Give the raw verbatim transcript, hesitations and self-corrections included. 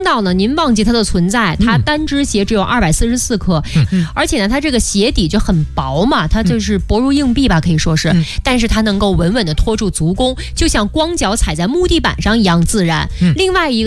到呢，您忘记它的存在，它单只鞋只有二百四十四克，嗯、而且呢，它这个鞋底就很薄嘛，它就是薄如硬币吧，可以说是，嗯、但是它能够稳稳的托住足弓，就像光脚踩在木地板上一样自然。嗯、另外一个。